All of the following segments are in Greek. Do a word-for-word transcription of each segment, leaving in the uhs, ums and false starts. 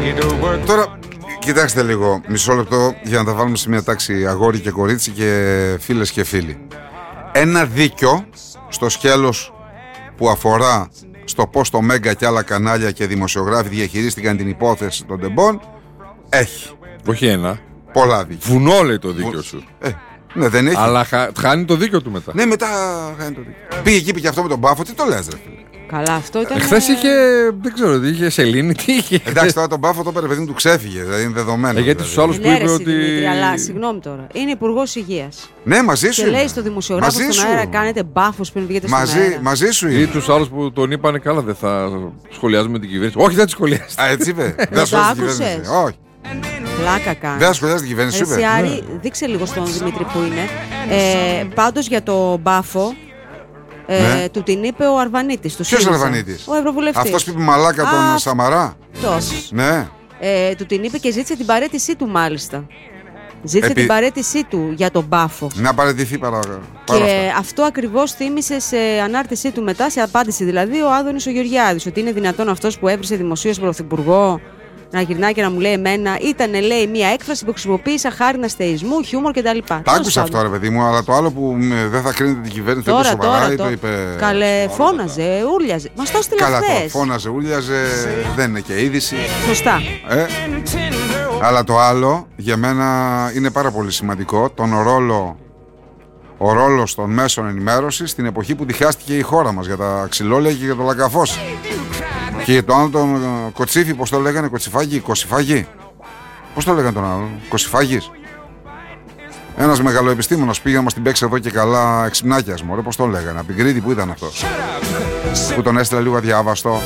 Τώρα, κοιτάξτε λίγο, μισό λεπτό για να τα βάλουμε σε μια τάξη αγόρι και κορίτσι και φίλες και φίλοι. Ένα δίκιο στο σκέλος που αφορά στο πώς το Μέγκα και άλλα κανάλια και δημοσιογράφοι διαχειρίστηκαν την υπόθεση των τεμπών έχει. Όχι ένα. Πολλά δίκαια. Βουνό λέει το δίκιο σου. Ε, ναι, δεν έχει. Αλλά χα... χάνει το δίκιο του μετά. Ναι, μετά χάνει το δίκιο. Πήγε εκεί, πήγε αυτό με τον Μπάφο, τι το λες, ρε φίλε. Καλά, αυτό ήταν. Χθες είχε, δεν ξέρω, είχε σελήνη, τι είχε. Εντάξει, τώρα τον Μπάφο το πέρα παιδί μου του ξέφυγε, δηλαδή είναι δεδομένο. Ε, γιατί δηλαδή. στους άλλους που είπε ότι. Δημήτρη, αλλά συγγνώμη τώρα. Είναι υπουργός υγείας. Ναι, μαζί σου. Και λέει στο δημοσιογράφο μαζί στον σου. αέρα: κάνετε μπάφους πριν βγείτε στον μαζί, αέρα. μαζί σου Ή είναι. τους άλλους που τον είπανε καλά, δεν θα σχολιάζουμε την κυβέρνηση. Όχι, δεν τη σχολιάζετε. Α, έτσι είπε. Δεν το σχολιάζει την άκουσες? κυβέρνηση. Όχι. Πλάκα κάνει. Δεν σχολιάζει την κυβέρνηση, σου είπε. Εσύ, Άρη, δείξε λίγο στον Δημήτρη που είναι. Ε, πάντως για το μπάφο. Ε, Ναι. Του την είπε ο Αρβανίτης. Ποιος ο Αρβανίτης? Ο Ευρωβουλευτής. Αυτός που είπε μαλάκα τον Α, Σαμαρά. Αυτός. Ναι. Ε, του την είπε και ζήτησε την παραίτησή του, μάλιστα. Ζήτησε Επί- την παραίτησή του για τον μπάφο. Να παραιτηθεί παρά, παρά Και αυτά. αυτό ακριβώς θύμισε σε ανάρτησή του μετά, σε απάντηση δηλαδή, ο Άδωνης ο Γεωργιάδης. Ότι είναι δυνατόν αυτός που έβρισε δημοσίως πρωθυπουργό να γυρνάει και να μου λέει εμένα. Ήταν, λέει, μια έκφραση που χρησιμοποίησα χάρη αστεϊσμού, χιούμορ κτλ. Τα άκουσα αυτό, ρε παιδί μου, αλλά το άλλο που μ, δεν θα κρίνετε την κυβέρνηση δεν Τώρα, το σοβαρά τώρα, ή το το... είπε. Καλέ, φώναζε, ούρλιαζε. Μας το έστειλε Καλά, το χθες. φώναζε, ούλιαζε, δεν είναι και είδηση. Σωστά. Ε, αλλά το άλλο για μένα είναι πάρα πολύ σημαντικό. Τον ρόλο, ο ρόλος των μέσων ενημέρωσης στην εποχή που διχάστηκε η χώρα μας για τα ξυλόλαια και για το λακαφός. Και για το άλλο τον ε, Κοτσίφι, πώς το λέγανε, Κοτσιφάγη, Κοσιφάγη. Πώς το λέγανε τον άλλον, Κοσιφάγης. Ένας μεγαλοεπιστήμονας πήγε να μας την παίξει εδώ και καλά εξυπνάκιας, μωρέ, πώς το λέγανε, από την Κρήτη, που ήταν αυτός. Που τον έστειλε λίγο αδιάβαστο.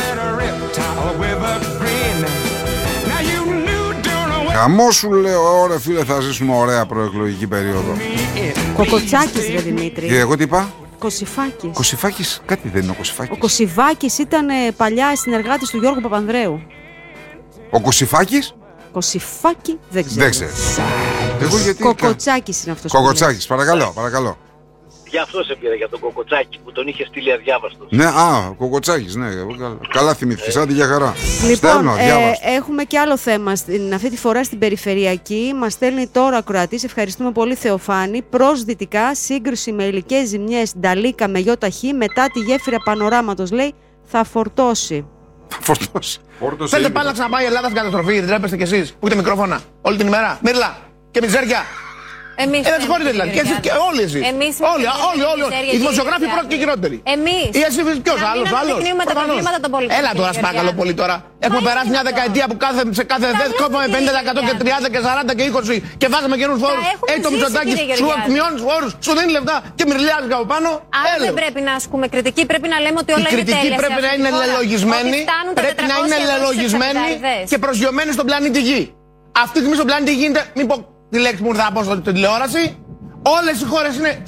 Χαμό σου λέω, ωραία φίλε, θα ζήσουμε ωραία προεκλογική περίοδο. Κοκοτσάκης, ρε Δημήτρη. Και εγώ τι είπα, Κοσιφάκης. Κοσιφάκης, κάτι δεν είναι ο Ο Κοσιφάκης. Κοσιβάκης ήταν ε, παλιά συνεργάτης του Γιώργου Παπανδρέου. Ο Κοσιφάκης, Κοσιφάκη, δεν ξέρω. δεν ξέρω. Εγώ γιατί. Κοκοτσάκης είναι αυτός. που Κοκοτσάκης, παρακαλώ, παρακαλώ. Γι' αυτό σε πήρα, για τον Κοκοτσάκη που τον είχε στείλει αδιάβαστο. Ναι, α, Κοκοτσάκης, ναι, εγώ καλά, καλά θυμήθηκες, άντε για χαρά. Λοιπόν, Στέλνω, ε, διάβαστο. έχουμε και άλλο θέμα στην, αυτή τη φορά στην περιφερειακή. Μας στέλνει τώρα ο Κροατής, ευχαριστούμε πολύ Θεοφάνη. Προς δυτικά, σύγκρουση με υλικές ζημιές Νταλίκα με γιοταχή μετά τη γέφυρα πανοράματος, λέει, θα φορτώσει. Θα φορτώσει. Θέλετε πάλι να ξαναπάει η Ελλάδα στην καταστροφή, δεν τρέπεστε κι εσείς που έχετε μικρόφωνα όλη την ημέρα. Μύρλα και μιζέρια. Εμείς. Ε, δεν συγχωρείτε δηλαδή. Και εσείς και όλοι εσείς. Εμείς Όλοι, όλοι, όλοι. Οι δημοσιογράφοι πρώτοι και χειρότεροι. Εμείς. Ή εσύ ποιος, Να μην άλλος, άλλος. αναδεικνύουμε τα Προφανώς. προβλήματα των πολιτών, Έλα τώρα, κύριε σπάκαλο Γεωργιάδη. πολύ τώρα. Έχουμε περάσει μια δεκαετία που κάθε, σε κάθε ΔΕΘ κόβαμε πενήντα τοις εκατό και τριάντα και σαράντα και είκοσι και βάζαμε καινούριου φόρους. έχουμε Έτσι το ζήσει, Μητσοτάκης κύριε σου Γεωργιάδη. μειώνει τους φόρους, σου δίνει λεφτά και μυρλιάζει από πάνω. Αν δεν Έλεος. πρέπει να ασκούμε κριτική, πρέπει να λέμε ότι Η όλα είναι κριτική τέλεια. πρέπει σε να αυτή είναι τη χώρα. λελογισμένη, Ότι φτάνουν τα πρέπει να είναι τετρακόσια ευρώ στους λελογισμένη καπιταλιδές. και προσγειωμένη στον πλανήτη Γη. Αυτή τη στιγμή στον πλανήτη Γη γίνεται, μην πω τη λέξη που θα πω στην τηλεόραση, όλες οι χώρες είναι